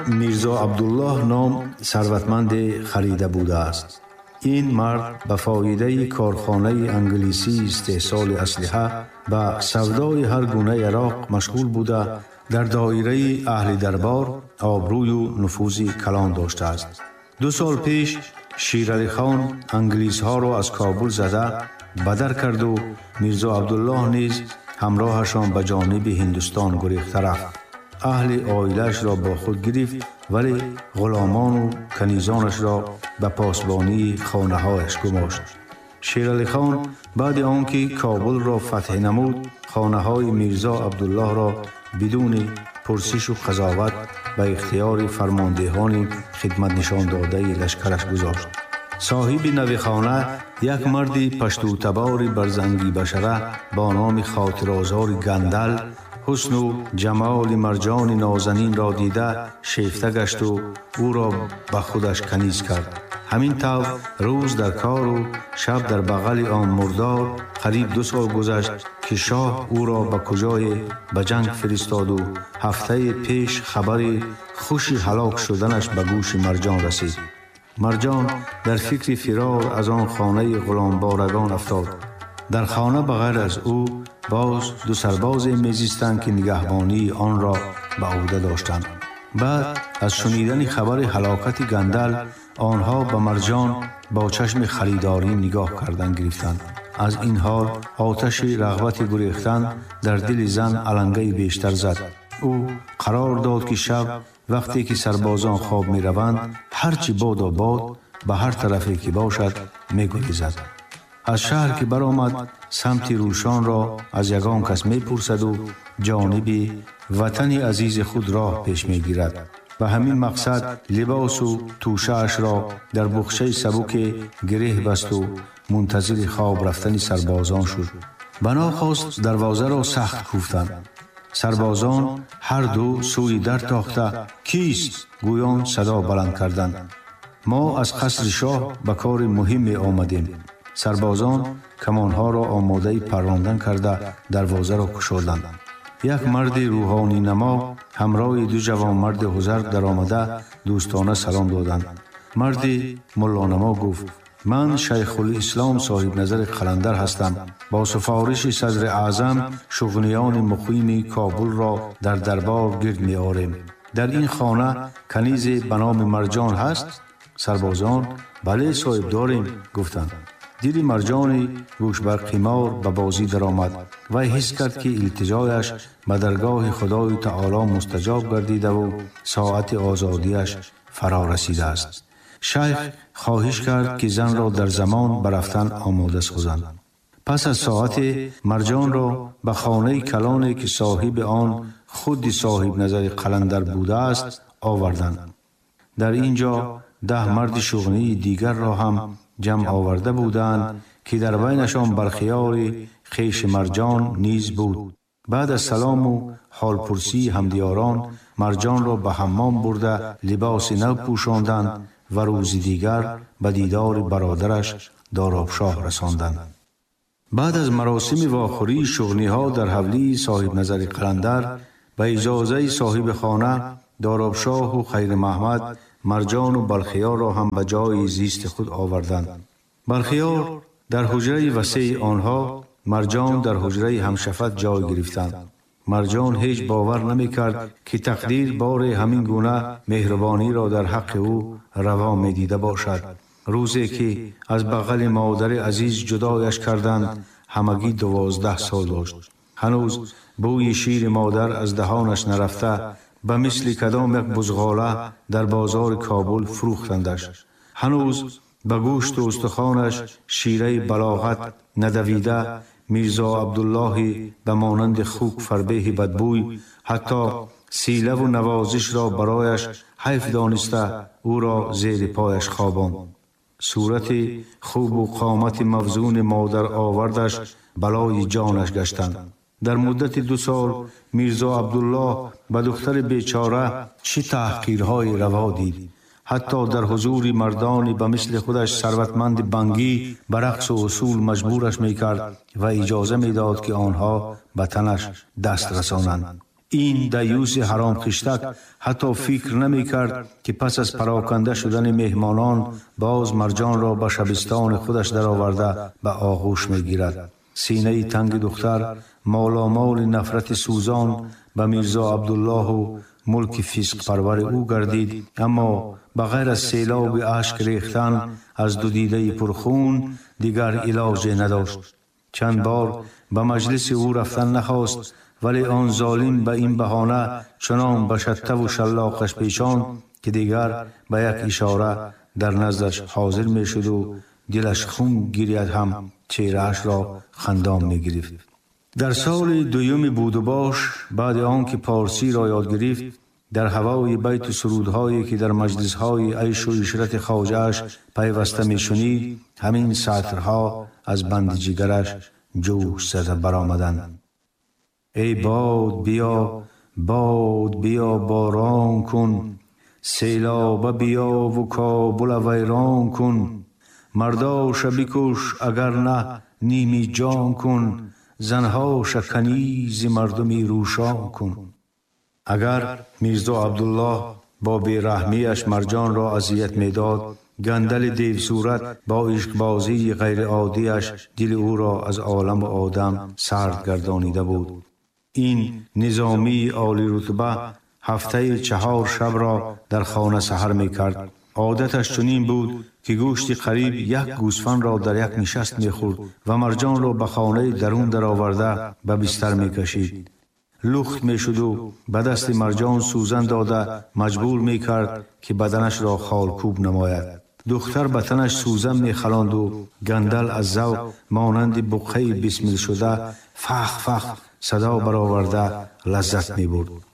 میرزا عبدالله نام ثروتمند خریده بوده است. این مرد به فایده کارخانه انگلیسی استحصال اسلحه به سودای هر گونه عراق مشغول بوده در دایره اهل دربار آبروی و نفوذ کلان داشته است. 2 سال پیش شیرعلی خان انگلیس ها را از کابل زده بدر کرد و میرزا عبدالله نیز همراهشان به جانب هندوستان گریخته رفت. اهل عائله‌اش را با خود گرفت ولی غلامان و کنیزانش را به پاسبانی خانه‌هایش گماشت. شیرعلی خان بعد آنکه کابل را فتح نمود خانه‌های میرزا عبدالله را بدون پرسش و قضاوت به اختیار فرماندهان خدمت نشان داده لشکرش گذاشت. صاحب نوی خانه یک مرد پشتو تبار برزنگی بشره با نام خاطرآزار گندل حسن و جمال مرجان نازنین را دیده شیفته گشت و او را به خودش کنیز کرد. همین طور روز در کار و شب در بغل آن مردار قریب 2 سال گذشت که شاه او را به کجای به جنگ فرستاد و هفته پیش خبر خوشی هلاک شدنش به گوش مرجان رسید. مرجان در فکر فرار از آن خانه غلامبارگان افتاد. در خانه بغیر از او باز 2 سرباز میزیستند که نگهبانی آن را به عهده داشتند. بعد از شنیدن خبر هلاکت گندل آنها به مرجان با چشم خریداری نگاه کردن گرفتند. از این حال آتش رغبت گریختن در دل زن علنگی بیشتر زد. او قرار داد که شب وقتی که سربازان خواب می روند هرچی باد و باد به هر طرفی که باشد می گریزد. از شهر که برآمد سمت روشان را از یگان کس می پرسد و جانب وطن عزیز خود راه پیش می گیرد. به همین مقصد لباس و توشه اش را در بخچه سبک گره بست و منتظر خواب رفتن سربازان شد. بنا خواست دروازه را سخت کوفتند. سربازان هر دو سوی در تاخته کیست گویان صدا بلند کردند. ما از قصر شاه به کار مهمی آمدیم. سربازان کمانها را آماده پراندن کرده دروازه را گشودند. یک مرد روحانی نما همراه 2 جوان مرد بزرگ در آمده دوستانه سلام دادند. مرد ملانما گفت من شیخ الاسلام صاحب نظر قلندر هستم. با سفارش صدر اعظم شغنیان مقیم کابل را در دربار گرد می آوریم. در این خانه کنیز به نام مرجان هست؟ سربازان بله صاحب داریم گفتند. دل مرجان گوش بر قمار به بازی در آمد و حس کرد که التجایش به درگاه خدای تعالی مستجاب گردیده و ساعت آزادیش فرا رسیده است. شیخ خواهش کرد که زن را در زمان برفتن آماده سازند. پس از ساعت مرجان را به خانه کلانی که صاحب آن خود صاحب نظر قلندر بوده است آوردند. در اینجا 10 مرد شغنی دیگر را هم جمع آورده بودند که در بینشان برخیار خویش مرجان نیز بود. بعد از سلام و حال پرسی همدیاران مرجان را به حمام برده لباس نو پوشاندند و روز دیگر به دیدار برادرش دارابشاه رساندند. بعد از مراسم واخوری شغنی ها در حولی صاحب نظر قلندر به اجازه صاحب خانه دارابشاه و خیر محمد مرجان و بلخیار را هم به جای زیست خود آوردند. بلخیار در حجره وسیع آنها، مرجان در حجره همشفت جای گرفتند. مرجان هیچ باور نمی کرد که تقدیر بار همین گونه مهربانی را در حق او روا می دیده باشد. روزی که از بغل مادر عزیز جدایش کردند همگی 12 سال داشت. هنوز بوی شیر مادر از دهانش نرفته به مثل کدام یک بزغاله در بازار کابل فروختندش. هنوز به گوشت و استخوانش شیره بلاغت ندویده میرزا عبدالله به مانند خوک فربه بدبوی حتی سیله و نوازش را برایش حیف دانسته او را زیر پایش خواباند. صورت خوب و قامت موزون مادر آوردش بلای جانش گشتند. در مدت 2 سال میرزا عبدالله به دختر بیچاره چه تحقیرهای روا دید. حتی در حضور مردانی به مثل خودش ثروتمند بنگی به رقص و اصول مجبورش میکرد و اجازه میداد که آنها به تنش دست رسانند. این دیوس حرام خشتک حتی فکر نمی کرد که پس از پراکنده شدن مهمانان باز مرجان را به شبستان خودش درآورده به آغوش می گیرد. سینه تنگ دختر مالامال نفرت سوزان به میرزا عبدالله و ملک فسق پرور او گردید، اما بغیر از سیلاب اشک ریختن از دو دیده پرخون دیگر علاج نداشت. چند بار به مجلس او رفتن نخواست، ولی آن ظالم به این بهانه چنان بشته و شلاقش پیچان که دیگر به یک اشاره در نزدش حاضر می شد و دلش خون گیرید هم چهرهش را خندان می گرفت. در سال دوم بود و باش بعد آن که پارسی را یاد گرفت، در هوای بیت و سرودهایی که در مجلس‌های عیش و عشرت خواجه‌اش پیوسته می شنید، همین سطرها از بند جگرش جوش زده برآمدند. ای باد بیا، باد بیا باران کن، سیلاب بیا و کابل ویران کن، مرداش بکش اگر نه نیمی جان کن، زنهاش کنیز مردمی روشان کن. اگر میرزا عبدالله با بیرحمیش مرجان را اذیت میداد، گندل دیو صورت با عشقبازی غیر عادیش دل او را از عالم و آدم سرد گردانیده بود. این نظامی عالی رتبه هفته 4 شب را در خانه سحر می کرد. عادتش چنین بود که گوشت قریب 1 گوسفند را در یک نشست می خورد و مرجان را به خانه درون در آورده به بستر می کشید. لخت می شد و به دست مرجان سوزن داده مجبور می کرد که بدنش را خالکوب نماید. دختر به تنش سوزن می خلاند و گندل از ذوق مانند بقعه بسمل شده فخ فخ صدا برآورده لذت می برد.